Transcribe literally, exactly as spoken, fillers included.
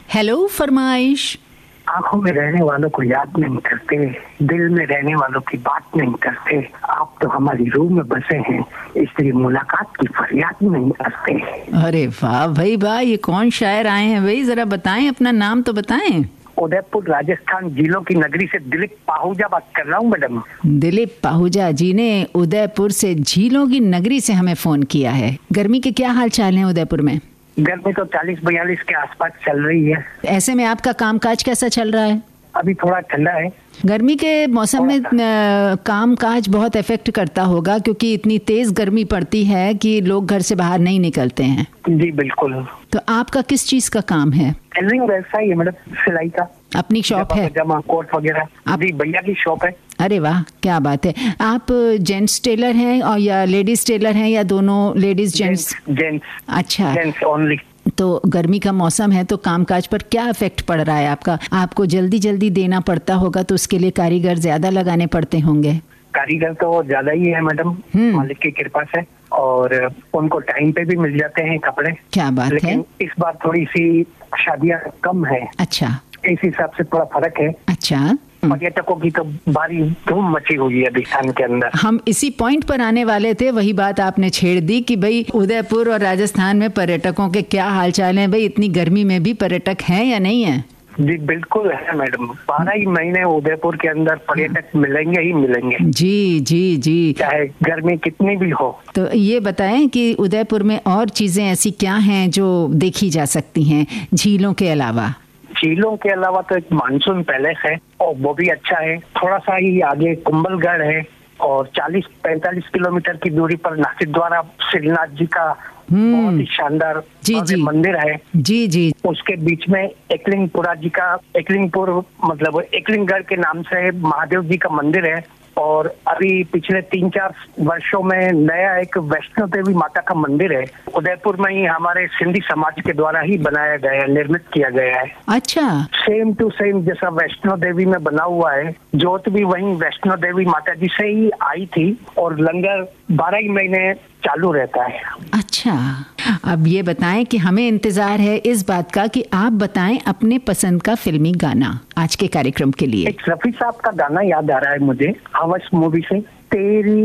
Hello फरमाइश। आंखों में रहने वालों को याद नहीं करते, दिल में रहने वालों की बात नहीं करते। आप तो हमारी रूह में बसे हैं, इसलिए मुलाकात की फरियाद नहीं करते। अरे वाह भाई वाह, ये कौन शायर आए हैं भाई, जरा बताएं, अपना नाम तो बताएं। उदयपुर राजस्थान झीलों की नगरी से दिलीप पाहुजा बात कर रहा हूँ मैडम। दिलीप पाहुजा जी ने उदयपुर से झीलों की नगरी से हमें फोन किया है। गर्मी के क्या हाल चाल हैं उदयपुर में? गर्मी तो चालीस बयालीस के आसपास चल रही है। ऐसे में आपका कामकाज कैसा चल रहा है? अभी थोड़ा ठंडा है। गर्मी के मौसम में काम काज बहुत इफेक्ट करता होगा, क्योंकि इतनी तेज गर्मी पड़ती है कि लोग घर से बाहर नहीं निकलते हैं। जी बिल्कुल। तो आपका किस चीज का काम है? वैसा ही है मैडम, सिलाई का। अपनी शॉप है? जमा कोट वगैरह। अभी भैया की शॉप है। अरे वाह, क्या बात है। आप जेंट्स टेलर हैं और या लेडीज टेलर हैं, या दोनों लेडीज जेंट्स? जेंट्स। अच्छा, जेंट्स ओनली। तो गर्मी का मौसम है, तो कामकाज पर क्या इफेक्ट पड़ रहा है आपका? आपको जल्दी जल्दी देना पड़ता होगा, तो उसके लिए कारीगर ज्यादा लगाने पड़ते होंगे। कारीगर तो ज्यादा ही है मैडम, मालिक की कृपा से, और उनको टाइम पे भी मिल जाते हैं कपड़े। क्या बात लेकिन है। इस बार थोड़ी सी शादियां कम है। अच्छा, इस हिसाब से थोड़ा फर्क है। अच्छा। पर्यटकों की तो भारी धूम मची हुई है स्थान के अंदर। हम इसी पॉइंट पर आने वाले थे, वही बात आपने छेड़ दी कि भाई उदयपुर और राजस्थान में पर्यटकों के क्या हालचाल हैं। भाई इतनी गर्मी में भी पर्यटक हैं या नहीं है? जी बिल्कुल है मैडम, बारह ही महीने उदयपुर के अंदर पर्यटक मिलेंगे ही मिलेंगे। जी जी जी, चाहे गर्मी कितनी भी हो। तो ये बताएं कि उदयपुर में और चीजें ऐसी क्या हैं जो देखी जा सकती हैं झीलों के अलावा? झीलों के अलावा तो एक मानसून पैलेस है और वो भी अच्छा है। थोड़ा सा ही आगे कुंभलगढ़ है, और चालीस पैंतालीस किलोमीटर की दूरी पर नासिक द्वारा श्रीनाथ जी का बहुत ही शानदार जी जी मंदिर है। जी जी। उसके बीच में एकलिंगपुरा जी का, एकलिंगपुर मतलब एकलिंगगढ़ के नाम से महादेव जी का मंदिर है। और अभी पिछले तीन चार वर्षों में नया एक वैष्णो देवी माता का मंदिर है, उदयपुर में ही हमारे सिंधी समाज के द्वारा ही बनाया गया है, निर्मित किया गया है। अच्छा। सेम टू सेम जैसा वैष्णो देवी में बना हुआ है। जोत भी वहीं वैष्णो देवी माता जी से ही आई थी, और लंगर बारह ही महीने चालू रहता है। अच्छा, अब ये बताएं कि हमें इंतजार है इस बात का कि आप बताएं अपने पसंद का फिल्मी गाना आज के कार्यक्रम के लिए। एक रफी साहब का गाना याद आ रहा है मुझे, हवस मूवी से। तेरी